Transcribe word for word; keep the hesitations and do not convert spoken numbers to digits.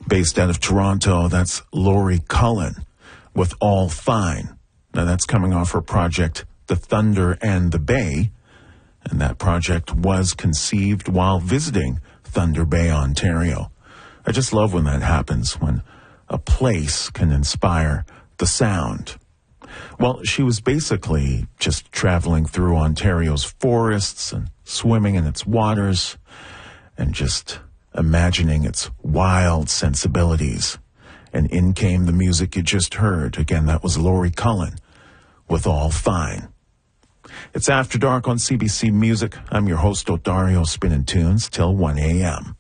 Based out of Toronto, that's Laurie Cullen with All Fine. Now that's coming off her project, The Thunder and the Bay. And that project was conceived while visiting Thunder Bay, Ontario. I just love when that happens, when a place can inspire the sound. Well, she was basically just traveling through Ontario's forests and swimming in its waters and just imagining its wild sensibilities. And in came the music you just heard. Again, that was Laurie Cullen with All Fine. It's After Dark on C B C Music. I'm your host, Odario, spinning tunes till one a.m.